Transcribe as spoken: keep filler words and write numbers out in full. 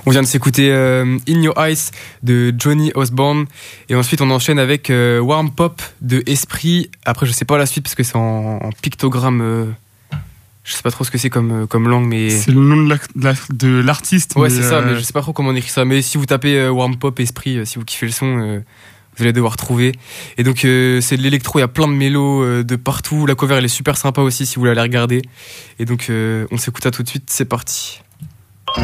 On vient de s'écouter euh, In Your Eyes de Johnny Osborne et ensuite on enchaîne avec euh, Warm Pop de Esprit. Après je sais pas la suite parce que c'est en, en pictogramme. Euh, je sais pas trop ce que c'est comme, comme langue, mais c'est le nom de, la, de, la, de l'artiste. Ouais, mais c'est euh... ça, mais je sais pas trop comment on écrit ça. Mais si vous tapez euh, Warm Pop Esprit, euh, si vous kiffez le son, euh, vous allez devoir trouver. Et donc euh, c'est de l'électro, il y a plein de mélos euh, de partout. La cover elle est super sympa aussi si vous voulez aller regarder. Et donc euh, on s'écoute ça tout de suite, c'est parti.